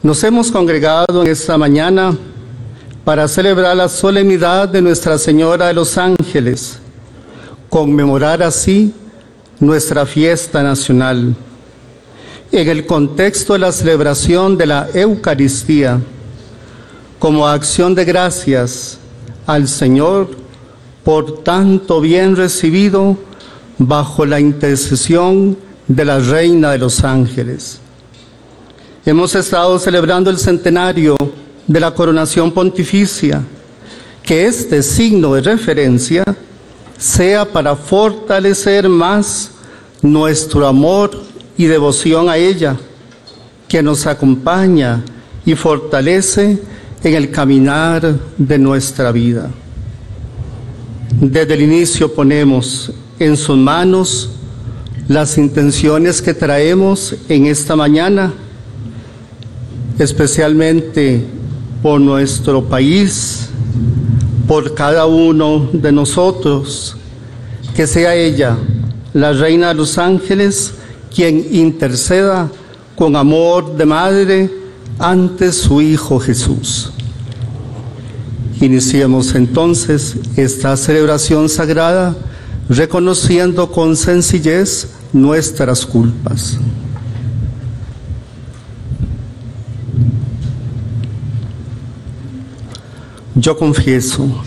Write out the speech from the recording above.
Nos hemos congregado en esta mañana para celebrar la solemnidad de Nuestra Señora de los Ángeles, conmemorar así nuestra fiesta nacional. En el contexto de la celebración de la Eucaristía, como acción de gracias al Señor por tanto bien recibido bajo la intercesión de la Reina de los Ángeles. Hemos estado celebrando el centenario de la coronación pontificia, que este signo de referencia sea para fortalecer más nuestro amor y devoción a ella, que nos acompaña y fortalece en el caminar de nuestra vida. Desde el inicio ponemos en sus manos las intenciones que traemos en esta mañana, especialmente por nuestro país, por cada uno de nosotros, que sea ella, la Reina de los Ángeles, quien interceda con amor de madre ante su Hijo Jesús. Iniciemos entonces esta celebración sagrada, reconociendo con sencillez nuestras culpas. Yo confieso